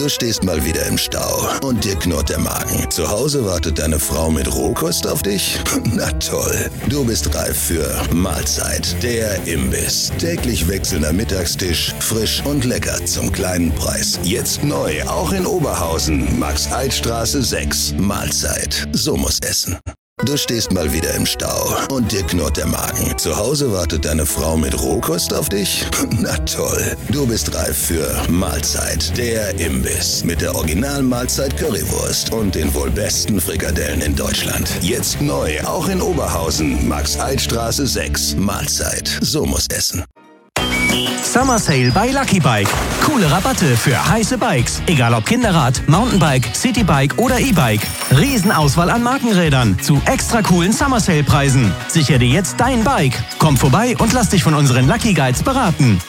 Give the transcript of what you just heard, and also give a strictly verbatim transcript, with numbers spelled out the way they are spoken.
Du stehst mal wieder im Stau und dir knurrt der Magen. Zu Hause wartet deine Frau mit Rohkost auf dich? Na toll, du bist reif für Mahlzeit, der Imbiss. Täglich wechselnder Mittagstisch, frisch und lecker zum kleinen Preis. Jetzt neu, auch in Oberhausen, Max-Eid-Straße sechs. Mahlzeit, so muss essen. Du stehst mal wieder im Stau und dir knurrt der Magen. Zu Hause wartet deine Frau mit Rohkost auf dich? Na toll, du bist reif für Mahlzeit, der Imbiss. Mit der Original-Mahlzeit Currywurst und den wohl besten Frikadellen in Deutschland. Jetzt neu, auch in Oberhausen, Max-Eid-Straße sechs. Mahlzeit, so muss essen. Summer Sale bei Lucky Bike. Coole Rabatte für heiße Bikes. Egal ob Kinderrad, Mountainbike, Citybike oder E-Bike. Riesenauswahl an Markenrädern zu extra coolen Summer Sale Preisen. Sicher dir jetzt dein Bike. Komm vorbei und lass dich von unseren Lucky Guides beraten.